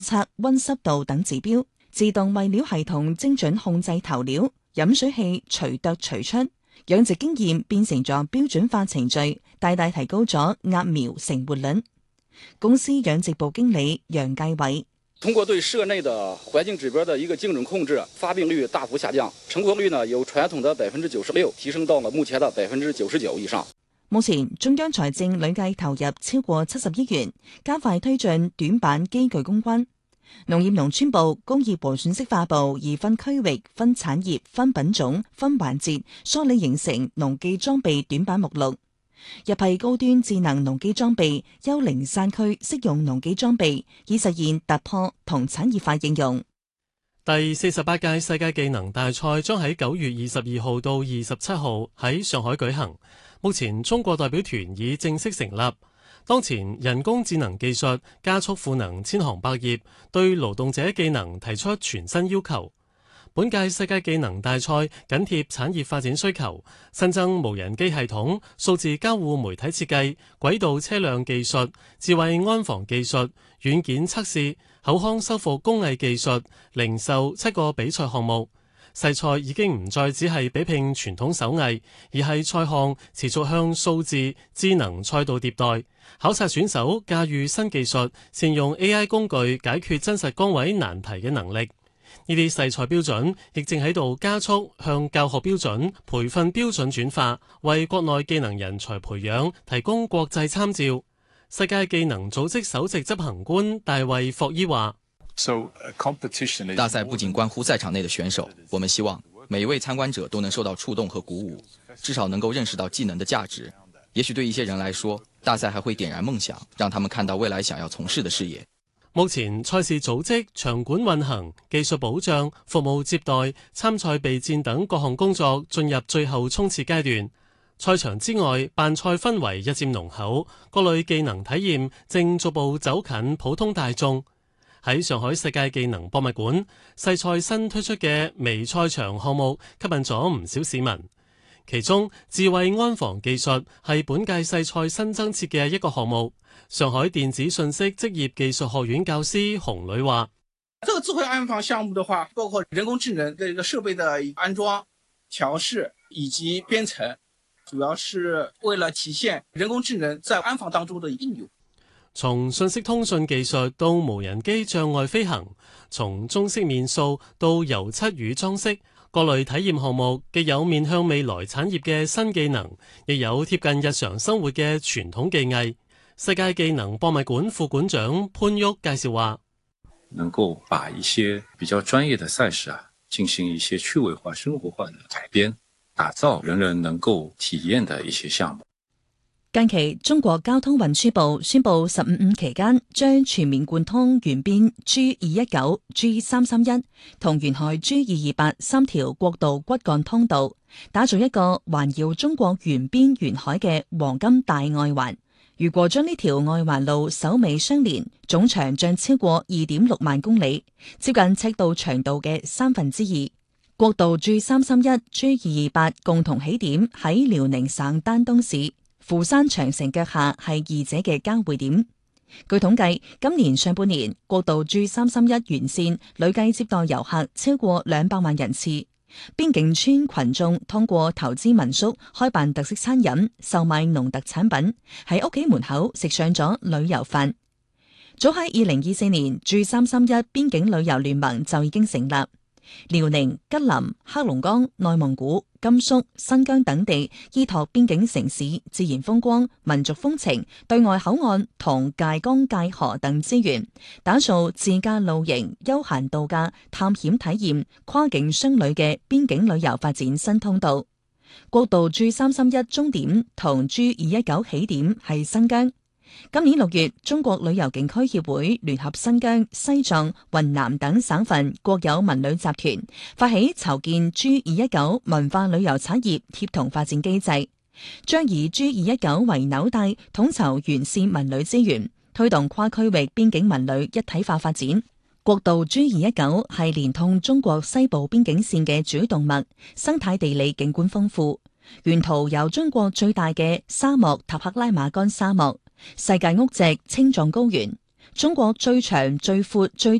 測溫濕度等指標，自動餵料系統精準控制投料，飲水器隨啄隨出，養殖經驗變成咗標準化程序，大大提高咗鴨苗成活率。公司養殖部經理楊繼偉： 通過對舍內的環境指標的一個精準控制，發病率大幅下降，成活率呢由傳統的96%提升到了目前的99%以上。 目前中央財政累計投入超過70億元，加快推進短板機具攻關。農業農村部、工業和信息化部而分區域、分產業、分品種、分環節梳理形成農技裝備短板目錄，入批高端智能農機裝備、幽靈山區適用農機裝備，以實現突破同產業化應用。 第48屆世界技能大賽將喺9月22號到27號喺上海舉行。目前中國代表團已正式成立。當前人工智能技術加速賦能千行百業，對勞動者技能提出全新要求。本屆世界技能大賽緊貼產業發展需求，新增無人機系統、數字交互媒體設計、軌道車輛技術、智慧安防技術、軟件測試、口腔修復工藝技術、零售7個比賽項目。世賽已經唔再只係比拼傳統手藝，而係賽項持續向數字智能賽道迭代，考察選手駕馭新技術、善用 AI 工具解決真實崗位難題嘅能力。呢啲世賽標準亦正喺度加速向教學標準、培訓標準轉化，為國內技能人才培養提供國際參照。世界技能組織首席執行官大衛霍伊話： 大賽不僅關乎賽場內的選手，我們希望每一位參觀者都能受到觸動和鼓舞，至少能夠認識到技能的價值。也許對一些人來說，大賽還會點燃夢想，讓他們看到未來想要從事的事業。 目前賽事組織、場館運行、技術保障、服務接待、參賽備戰等各項工作進入最後衝刺階段。賽場之外，辦賽氛圍日漸濃厚，各類技能體驗正逐步走近普通大眾。喺上海世界技能博物館，世賽新推出嘅微賽場項目吸引咗唔少市民。其中，智慧安防技術係本屆世賽新增設嘅一個項目。上海電子信息職業技術學院教師洪磊話： 這個智慧安防項目的話，包括人工智能的一個設備的安裝、調試以及編程，主要是為了體現人工智能在安防當中的應用。 從信息通訊技術到無人機障礙飛行，從中式面塑到油漆與裝飾，各類體驗項目既有面向未來產業嘅新技能，亦有貼近日常生活嘅傳統技藝。世界技能博物館副館長潘旭介紹話： 能夠把一些比較專業的賽事進行一些趣味化、生活化的改編，打造人人能夠體驗的一些項目。 近期，中國交通運輸部宣布15/5期間將全面貫通沿邊 G219、G331 同沿海 G228 3條國道骨幹通道，打造一個環繞中國沿邊沿海嘅黃金大外環。如果將呢條外環路首尾相連，總長將超過2.6萬公里，接近赤道長度嘅2/3。國道 G331、G228 共同起點喺遼寧省丹東市。釜山長城腳下係二者嘅交匯點。據統計，今年上半年國道 G331沿線累計接待遊客超過200萬人次。邊境村群眾通過投資民宿、開辦特色餐飲、售賣農特產品，喺屋企門口食上咗旅遊飯。早喺2024年，G331邊境旅遊聯盟就已經成立。遼寧、吉林、黑龍江、內蒙古、甘肅、新疆等地依託邊境城市自然風光、民族風情、對外口岸同界江界河等資源，打造自駕露營、休閒度假、探險體驗、跨境商旅嘅邊境旅遊發展新通道。國道 G331終點同 G219起點係新疆。今年6月，中國旅遊景區協會聯合新疆、西藏、雲南等省份國有文旅集團，發起籌建 G219 文化旅遊產業協同發展機制，將以 G219 為紐帶，統籌沿線文旅資源，推動跨區域邊境文旅一體化發展。國道 G219 係連通中國西部邊境線嘅主動脈，生態地理景觀豐富，沿途有中國最大嘅沙漠塔克拉瑪干沙漠、世界屋脊青藏高原、 中國最長、最闊、最